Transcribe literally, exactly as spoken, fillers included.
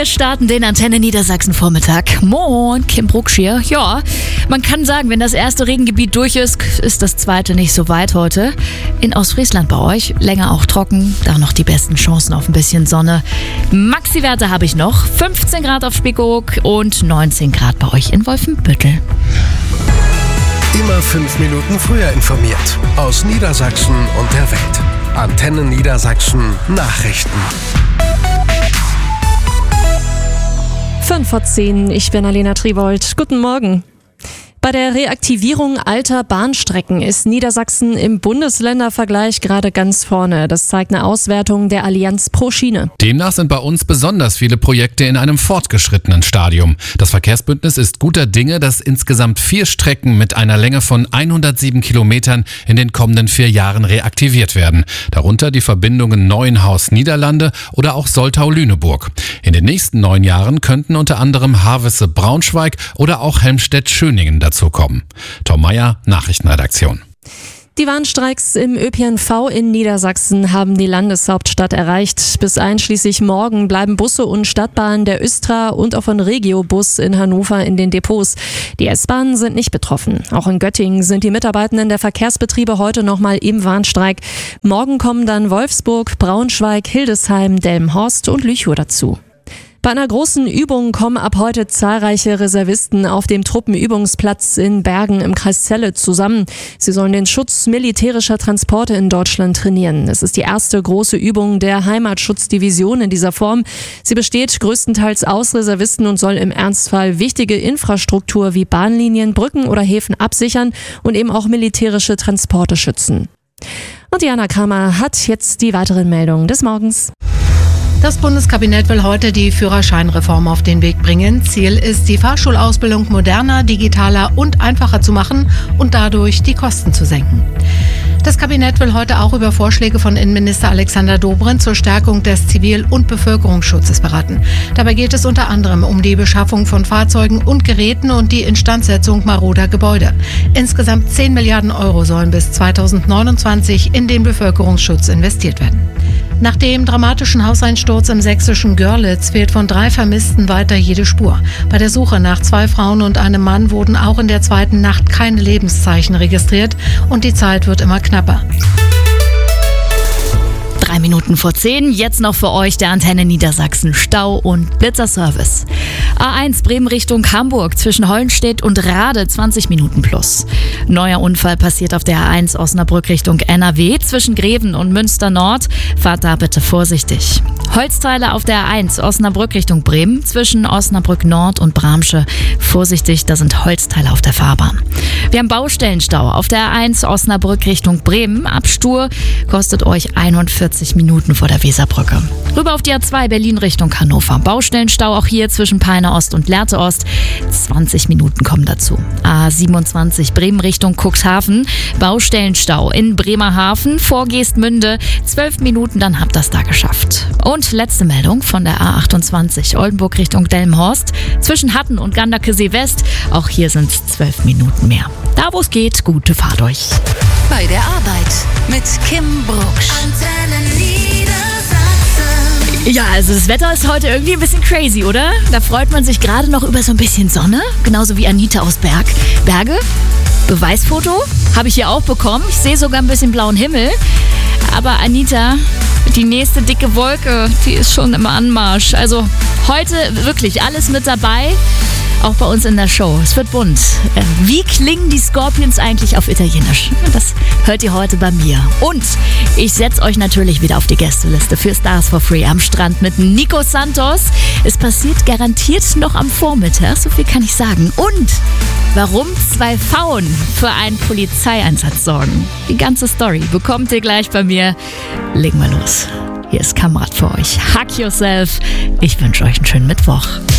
Wir starten den Antenne Niedersachsen Vormittag. Moin, Kim Brucksch hier. Ja, man kann sagen, wenn das erste Regengebiet durch ist, ist das zweite nicht so weit heute. In Ostfriesland bei euch länger auch trocken, da noch die besten Chancen auf ein bisschen Sonne. Maxi-Werte habe ich noch. fünfzehn Grad auf Spiekeroog und neunzehn Grad bei euch in Wolfenbüttel. Immer fünf Minuten früher informiert. Aus Niedersachsen und der Welt. Antenne Niedersachsen Nachrichten. fünf vor zehn, ich bin Alena Tribold. Guten Morgen. Bei der Reaktivierung alter Bahnstrecken ist Niedersachsen im Bundesländervergleich gerade ganz vorne. Das zeigt eine Auswertung der Allianz pro Schiene. Demnach sind bei uns besonders viele Projekte in einem fortgeschrittenen Stadium. Das Verkehrsbündnis ist guter Dinge, dass insgesamt vier Strecken mit einer Länge von hundertsieben Kilometern in den kommenden vier Jahren reaktiviert werden. Darunter die Verbindungen Neuenhaus-Niederlande oder auch Soltau-Lüneburg. In den nächsten neun Jahren könnten unter anderem Havelse-Braunschweig oder auch Helmstedt-Schöningen dazu kommen. Tom Meyer, Nachrichtenredaktion. Die Warnstreiks im Ö P N V in Niedersachsen haben die Landeshauptstadt erreicht. Bis einschließlich morgen bleiben Busse und Stadtbahnen der Östra und auch von Regiobus in Hannover in den Depots. Die S-Bahnen sind nicht betroffen. Auch in Göttingen sind die Mitarbeitenden der Verkehrsbetriebe heute nochmal im Warnstreik. Morgen kommen dann Wolfsburg, Braunschweig, Hildesheim, Delmenhorst und Lüchow dazu. Bei einer großen Übung kommen ab heute zahlreiche Reservisten auf dem Truppenübungsplatz in Bergen im Kreis Celle zusammen. Sie sollen den Schutz militärischer Transporte in Deutschland trainieren. Es ist die erste große Übung der Heimatschutzdivision in dieser Form. Sie besteht größtenteils aus Reservisten und soll im Ernstfall wichtige Infrastruktur wie Bahnlinien, Brücken oder Häfen absichern und eben auch militärische Transporte schützen. Und Jana Kramer hat jetzt die weiteren Meldungen des Morgens. Das Bundeskabinett will heute die Führerscheinreform auf den Weg bringen. Ziel ist, die Fahrschulausbildung moderner, digitaler und einfacher zu machen und dadurch die Kosten zu senken. Das Kabinett will heute auch über Vorschläge von Innenminister Alexander Dobrindt zur Stärkung des Zivil- und Bevölkerungsschutzes beraten. Dabei geht es unter anderem um die Beschaffung von Fahrzeugen und Geräten und die Instandsetzung maroder Gebäude. Insgesamt zehn Milliarden Euro sollen bis zweitausendneunundzwanzig in den Bevölkerungsschutz investiert werden. Nach dem dramatischen Hauseinsturz im sächsischen Görlitz fehlt von drei Vermissten weiter jede Spur. Bei der Suche nach zwei Frauen und einem Mann wurden auch in der zweiten Nacht keine Lebenszeichen registriert und die Zeit wird immer knapper. Drei Minuten vor zehn, jetzt noch für euch der Antenne Niedersachsen Stau- und Blitzerservice. A eins Bremen Richtung Hamburg zwischen Hollenstedt und Rade zwanzig Minuten plus. Neuer Unfall passiert auf der A eins Osnabrück Richtung N R W zwischen Greven und Münster Nord. Fahrt da bitte vorsichtig. Holzteile auf der A eins Osnabrück Richtung Bremen zwischen Osnabrück Nord und Bramsche. Vorsichtig, da sind Holzteile auf der Fahrbahn. Wir haben Baustellenstau auf der A eins Osnabrück Richtung Bremen. Ab Stur kostet euch einundvierzig Minuten vor der Weserbrücke. Rüber auf die A zwei Berlin Richtung Hannover. Baustellenstau auch hier zwischen Peine Ost und Lehrte Ost. zwanzig Minuten kommen dazu. A siebenundzwanzig Bremen Richtung Cuxhaven. Baustellenstau in Bremerhaven vor Geestmünde. zwölf Minuten, dann habt ihr das da geschafft. Und letzte Meldung von der A achtundzwanzig Oldenburg Richtung Delmenhorst. Zwischen Hatten und Ganderkesee West. Auch hier sind es zwölf Minuten mehr. Da wo es geht, gute Fahrt euch. Bei der Arbeit mit Kim Brucksch. Antenne Niedersachsen. Ja, also das Wetter ist heute irgendwie ein bisschen crazy, oder? Da freut man sich gerade noch über so ein bisschen Sonne. Genauso wie Anita aus Berg. Berge. Beweisfoto habe ich hier auch bekommen. Ich sehe sogar ein bisschen blauen Himmel. Aber Anita, die nächste dicke Wolke, die ist schon im Anmarsch. Also heute wirklich alles mit dabei. Auch bei uns in der Show. Es wird bunt. Wie klingen die Scorpions eigentlich auf Italienisch? Das hört ihr heute bei mir. Und ich setze euch natürlich wieder auf die Gästeliste für Stars for Free am Strand mit Nico Santos. Es passiert garantiert noch am Vormittag, so viel kann ich sagen. Und warum zwei Frauen für einen Polizeieinsatz sorgen. Die ganze Story bekommt ihr gleich bei mir. Legen wir los. Hier ist Kamerad für euch. Hack yourself. Ich wünsche euch einen schönen Mittwoch.